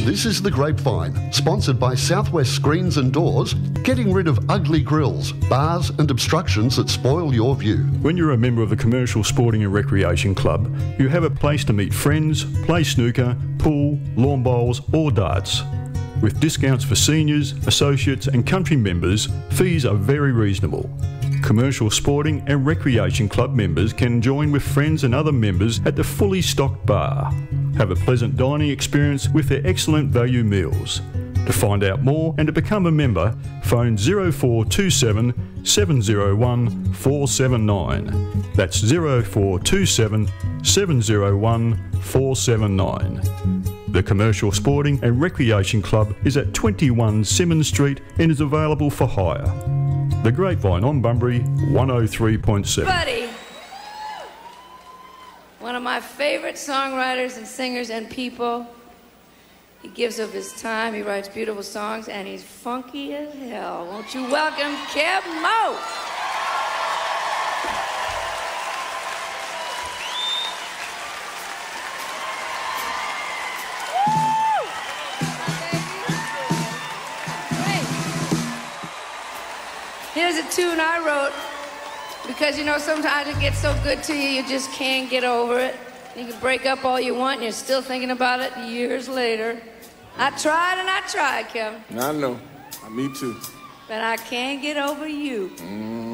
This is The Grapevine, sponsored by Southwest Screens and Doors, getting rid of ugly grills, bars and obstructions that spoil your view. When you're a member of the Commercial Sporting and Recreation Club, you have a place to meet friends, play snooker, pool, lawn bowls or darts. With discounts for seniors, associates and country members, fees are very reasonable. Commercial Sporting and Recreation Club members can join with friends and other members at the fully stocked bar. Have a pleasant dining experience with their excellent value meals. To find out more and to become a member, phone 0427 701 479. That's 0427 701 479. The Commercial Sporting and Recreation Club is at 21 Symonds Street and is available for hire. The Grapevine on Bunbury, 103.7. Buddy, one of my favorite songwriters and singers and people. He gives of his time, he writes beautiful songs, and he's funky as hell. Won't you welcome Keb' Mo'? Here's a tune I wrote because, you know, sometimes it gets so good to you, you just can't get over it. You can break up all you want and you're still thinking about it years later. I tried and I tried, Kevin. I know. Me too. But I can't get over you.